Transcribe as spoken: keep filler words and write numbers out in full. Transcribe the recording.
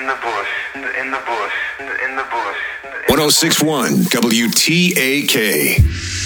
in the bush, in the, in the bush, in the, in the bush. ten sixty-one W T A K.